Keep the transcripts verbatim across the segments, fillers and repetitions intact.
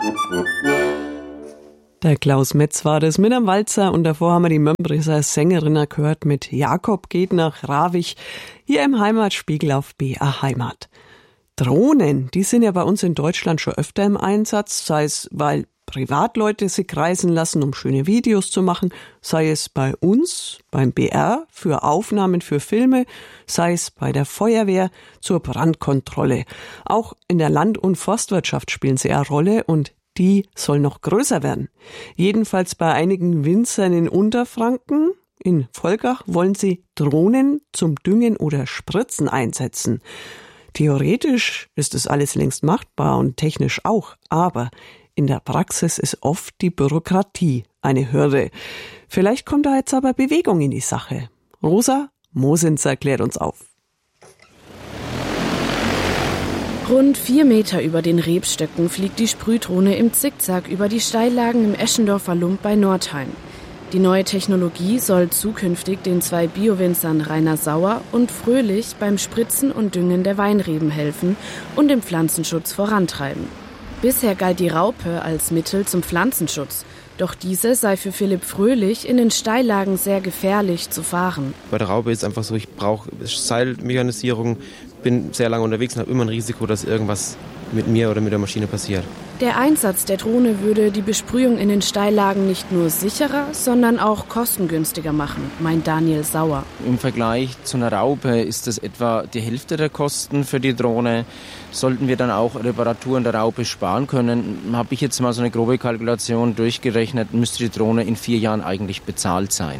Der Klaus Metz war das mit einem Walzer und davor haben wir die Mömbriser Sängerinnen gehört mit Jakob geht nach Ravich hier im Heimatspiegel auf B A Heimat. Drohnen, die sind ja bei uns in Deutschland schon öfter im Einsatz, sei es, weil Privatleute sie kreisen lassen, um schöne Videos zu machen, sei es bei uns, beim B R, für Aufnahmen für Filme, sei es bei der Feuerwehr zur Brandkontrolle. Auch in der Land- und Forstwirtschaft spielen sie eine Rolle und die soll noch größer werden. Jedenfalls bei einigen Winzern in Unterfranken. In Volkach wollen sie Drohnen zum Düngen oder Spritzen einsetzen. Theoretisch ist das alles längst machbar und technisch auch, aber in der Praxis ist oft die Bürokratie eine Hürde. Vielleicht kommt da jetzt aber Bewegung in die Sache. Rosa Mosens erklärt uns auf. Rund vier Meter über den Rebstöcken fliegt die Sprühdrohne im Zickzack über die Steillagen im Eschendorfer Lump bei Nordheim. Die neue Technologie soll zukünftig den zwei Biowinzern Rainer Sauer und Fröhlich beim Spritzen und Düngen der Weinreben helfen und den Pflanzenschutz vorantreiben. Bisher galt die Raupe als Mittel zum Pflanzenschutz. Doch diese sei für Philipp Fröhlich in den Steillagen sehr gefährlich zu fahren. Bei der Raupe ist es einfach so, ich brauche Seilmechanisierung, bin sehr lange unterwegs und habe immer ein Risiko, dass irgendwas mit mir oder mit der Maschine passiert. Der Einsatz der Drohne würde die Besprühung in den Steillagen nicht nur sicherer, sondern auch kostengünstiger machen, meint Daniel Sauer. Im Vergleich zu einer Raupe ist das etwa die Hälfte der Kosten für die Drohne. Sollten wir dann auch Reparaturen der Raupe sparen können, habe ich jetzt mal so eine grobe Kalkulation durchgerechnet, müsste die Drohne in vier Jahren eigentlich bezahlt sein.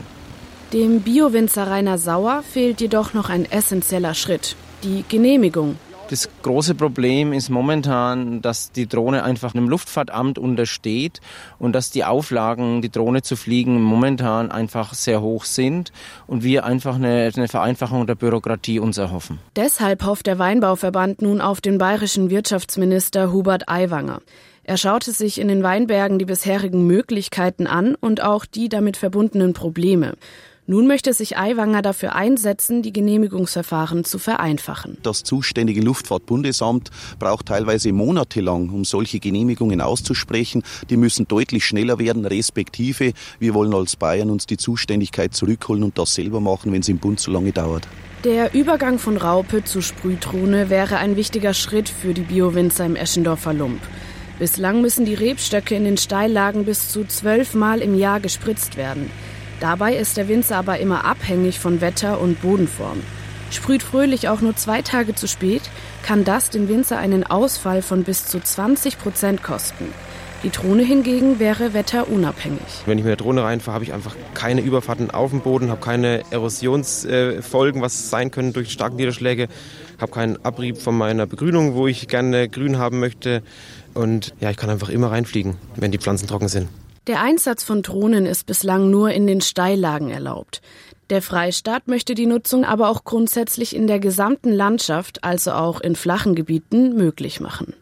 Dem Biowinzer Rainer Sauer fehlt jedoch noch ein essentieller Schritt, die Genehmigung. Das große Problem ist momentan, dass die Drohne einfach einem Luftfahrtamt untersteht und dass die Auflagen, die Drohne zu fliegen, momentan einfach sehr hoch sind und wir einfach eine, eine Vereinfachung der Bürokratie uns erhoffen. Deshalb hofft der Weinbauverband nun auf den bayerischen Wirtschaftsminister Hubert Aiwanger. Er schaute sich in den Weinbergen die bisherigen Möglichkeiten an und auch die damit verbundenen Probleme. Nun möchte sich Aiwanger dafür einsetzen, die Genehmigungsverfahren zu vereinfachen. Das zuständige Luftfahrtbundesamt braucht teilweise monatelang, um solche Genehmigungen auszusprechen. Die müssen deutlich schneller werden, respektive wir wollen als Bayern uns die Zuständigkeit zurückholen und das selber machen, wenn es im Bund so lange dauert. Der Übergang von Raupe zu Sprühdrohne wäre ein wichtiger Schritt für die Biowinzer im Eschendorfer Lump. Bislang müssen die Rebstöcke in den Steillagen bis zu zwölf Mal im Jahr gespritzt werden. Dabei ist der Winzer aber immer abhängig von Wetter und Bodenform. Sprüht Fröhlich auch nur zwei Tage zu spät, kann das den Winzer einen Ausfall von bis zu zwanzig Prozent kosten. Die Drohne hingegen wäre wetterunabhängig. Wenn ich mit der Drohne reinfahre, habe ich einfach keine Überfahrten auf dem Boden, habe keine Erosionsfolgen, was sein können durch starke Niederschläge, habe keinen Abrieb von meiner Begrünung, wo ich gerne grün haben möchte. Und ja, ich kann einfach immer reinfliegen, wenn die Pflanzen trocken sind. Der Einsatz von Drohnen ist bislang nur in den Steillagen erlaubt. Der Freistaat möchte die Nutzung aber auch grundsätzlich in der gesamten Landschaft, also auch in flachen Gebieten, möglich machen.